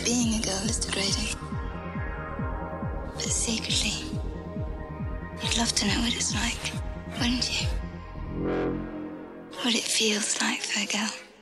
Being a girl is degrading. But secretly, you'd love to know what it's like, wouldn't you? What it feels like for a girl.